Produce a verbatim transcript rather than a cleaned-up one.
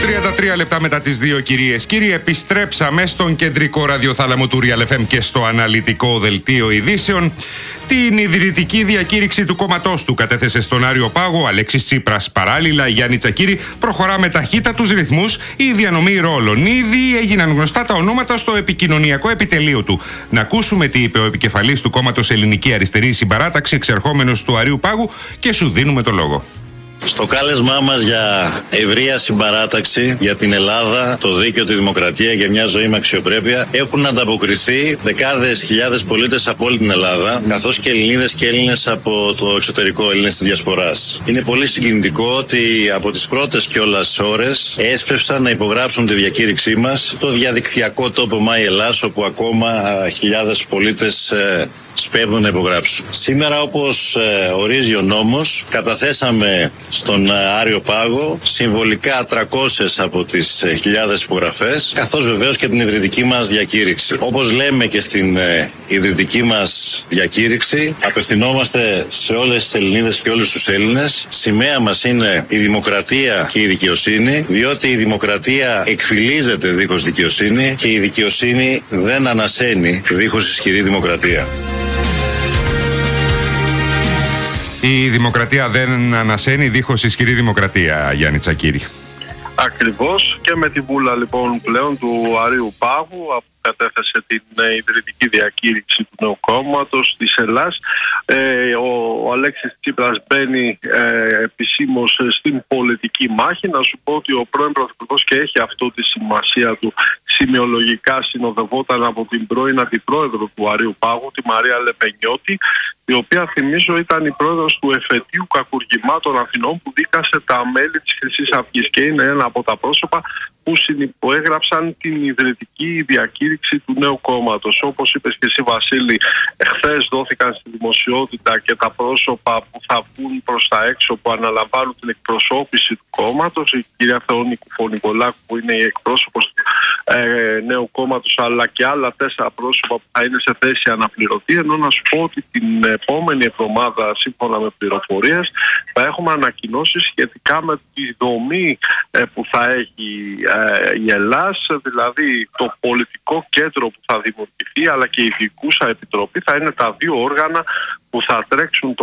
τριάντα τρία λεπτά μετά τις δύο, κυρίες. Κύριοι, επιστρέψαμε στον κεντρικό ραδιοθάλαμο του Real εφ εμ και στο αναλυτικό δελτίο ειδήσεων. Την ιδρυτική διακήρυξη του κόμματός του κατέθεσε στον Άριο Πάγο ο Αλέξης Τσίπρας. Παράλληλα, Γιάννη Τσακίρη προχωρά με ταχύτατους ρυθμούς η διανομή ρόλων. Ήδη έγιναν γνωστά τα ονόματα στο επικοινωνιακό επιτελείο του. Να ακούσουμε τι είπε ο επικεφαλής του κόμματος Ελληνική Αριστερή Συμπαράταξη, εξερχόμενος του Αρείου Πάγου, και σου δίνουμε το λόγο. Στο κάλεσμά μας για ευρεία συμπαράταξη για την Ελλάδα, το δίκαιο, τη δημοκρατία, για μια ζωή με αξιοπρέπεια, έχουν ανταποκριθεί δεκάδες χιλιάδες πολίτες από όλη την Ελλάδα, καθώς και Ελληνίδες και Έλληνες από το εξωτερικό, Έλληνες της Διασποράς. Είναι πολύ συγκινητικό ότι από τις πρώτες κιόλας ώρες έσπευσαν να υπογράψουν τη διακήρυξή μας το διαδικτυακό τόπο MyEllas, όπου ακόμα χιλιάδες πολίτες ε, σπέβδουν να υπογράψουν. Σήμερα, όπως ε, ορίζει ο νόμος, καταθέσαμε στον ε, Άριο Πάγο συμβολικά τριακόσιες από τις ε, χιλιάδες υπογραφές, καθώς βεβαίως και την ιδρυτική μας διακήρυξη. Όπως λέμε και στην ε, ιδρυτική μας διακήρυξη, απευθυνόμαστε σε όλες τις Ελληνίδες και όλους τους Έλληνες. Σημαία μας είναι η δημοκρατία και η δικαιοσύνη, διότι η δημοκρατία εκφυλίζεται δίχως δικαιοσύνη και η δικαιοσύνη δεν ανασένει δίχως ισχυρή δημοκρατία. Η δημοκρατία δεν ανασένει δίχως ισχυρή δημοκρατία, Γιάννη Τσακίρη. Ακριβώς, και με τη βούλα λοιπόν πλέον του Αρείου Πάγου, που κατέθεσε την ε, ιδρυτική διακήρυξη του νέου κόμματος της Ελλάς, ε, ο, ο Αλέξης Τσίπρας μπαίνει ε, επισήμως στην πολιτική μάχη. Να σου πω ότι ο πρώην Πρωθυπουργός, και έχει αυτό τη σημασία του, σημειολογικά συνοδευόταν από την πρώην αντιπρόεδρο του Αρείου Πάγου, τη Μαρία Λεπενιώτη, η οποία, θυμίζω, ήταν η πρόεδρος του εφετείου κακουργημάτων Αθηνών που δίκασε τα μέλη της Χρυσής Αυγής και είναι ένα από τα πρόσωπα που συνυπογέγραψαν την ιδρυτική διακήρυξη του νέου κόμματος. Όπως είπες και εσύ, Βασίλη, χθες δόθηκαν στη δημοσιότητα και τα πρόσωπα που θα βγουν προς τα έξω, που αναλαμβάνουν την εκπροσώπηση του κόμματος. Η κυρία Θεόνη Κουφονικολάκου, που είναι η εκπρόσωπος του ε, νέου κόμματος, αλλά και άλλα τέσσερα πρόσωπα που θα είναι σε θέση αναπληρωτή. Ενώ να σου πω ότι την επόμενη εβδομάδα, σύμφωνα με πληροφορίες, θα έχουμε ανακοινώσεις σχετικά με τη δομή ε, που θα έχει ε, η Ελλάς, δηλαδή το πολιτικό κέντρο που θα δημιουργηθεί, αλλά και η Ειδικούσα Επιτροπή θα είναι τα δύο όργανα που θα τρέξουν το